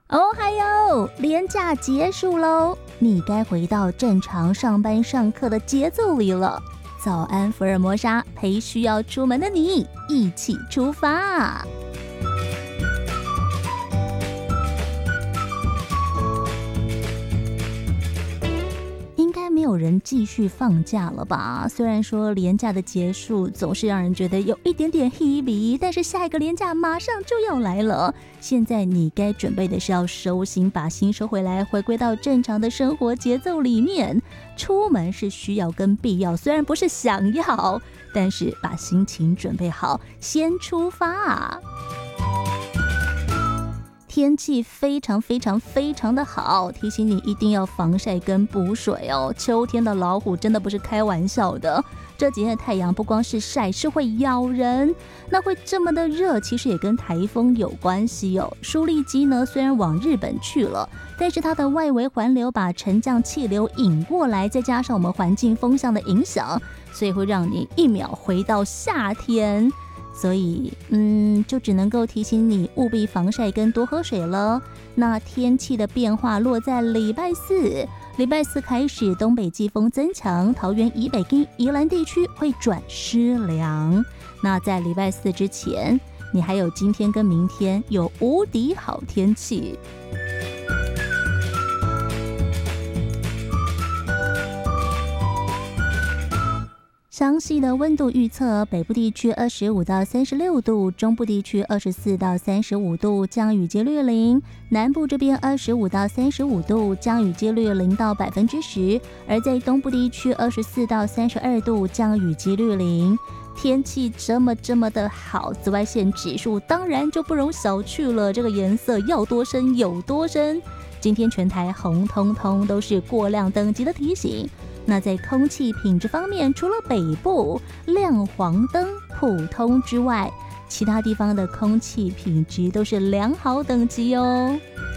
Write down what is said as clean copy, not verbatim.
哦，还有连假结束喽，你该回到正常上班上课的节奏里了。早安福尔摩沙，陪需要出门的你一起出发。应该没有人继续放假了吧？虽然说连假的结束总是让人觉得有一点点稀微，但是下一个连假马上就要来了。现在你该准备的是要收心，把心收回来，回归到正常的生活节奏里面。出门是需要跟必要，虽然不是想要，但是把心情准备好，先出发。天气非常非常非常的好，提醒你一定要防晒跟补水哦。秋天的老虎真的不是开玩笑的，这几天的太阳不光是晒，是会咬人。那会这么的热，其实也跟台风有关系哦。舒力基呢，虽然往日本去了，但是它的外围环流把沉降气流引过来，再加上我们环境风向的影响，所以会让你一秒回到夏天。所以就只能够提醒你务必防晒跟多喝水了。那天气的变化落在礼拜四开始，东北季风增强，桃园以北跟宜兰地区会转湿凉。那在礼拜四之前，你还有今天跟明天有无敌好天气。详细的温度预测，北部地区25到36度，中部地区24到35度，降雨几率0；南部这边25到35度，降雨几率0到10%，而在东部地区24到32度，降雨几率0。天气这么的好，紫外线指数当然就不容小觑了，这个颜色要多深有多深。今天全台红彤彤都是过亮等级的提醒。那在空气品质方面，除了北部亮黄灯普通之外，其他地方的空气品质都是良好等级哦。